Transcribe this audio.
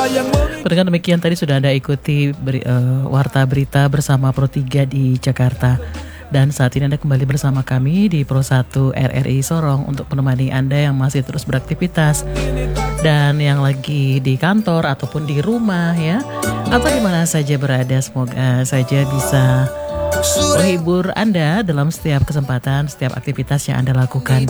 Dengan demikian tadi sudah Anda ikuti Warta Berita bersama Pro 3 di Jakarta. Dan saat ini Anda kembali bersama kami di Pro 1 RRI Sorong untuk menemani Anda yang masih terus beraktivitas dan yang lagi di kantor ataupun di rumah ya, atau di mana saja berada. Semoga saja bisa menghibur Anda dalam setiap kesempatan, setiap aktivitas yang Anda lakukan.